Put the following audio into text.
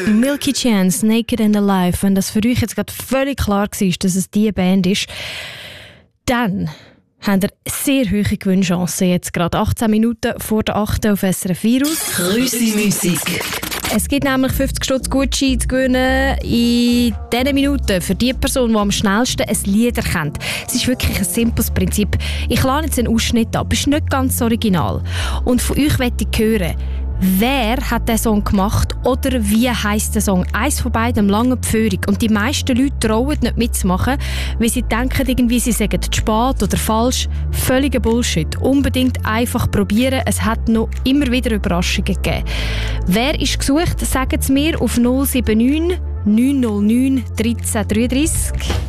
Milky Chance, Naked and Alive. Wenn das für euch jetzt gerade völlig klar war, dass es diese Band ist, dann habt ihr sehr hohe Gewinnchancen. Jetzt gerade 18 Minuten vor der 8. auf SRF Virus. Krüsi-Musik. Es gibt nämlich 50 Stutz Gutschein zu gewinnen in diesen Minuten für die Person, die am schnellsten ein Lied erkennt. Es ist wirklich ein simples Prinzip. Ich lade jetzt einen Ausschnitt ab, es ist nicht ganz original. Und von euch möchte ich hören, wer hat diesen Song gemacht oder wie heisst der Song? Eins von beiden, lange Pförung. Und die meisten Leute trauen nicht mitzumachen, weil sie denken, irgendwie, sie sagen zu spät oder falsch. Völliger Bullshit. Unbedingt einfach probieren. Es hat noch immer wieder Überraschungen gegeben. Wer ist gesucht? Sagt es mir auf 079 909 1333.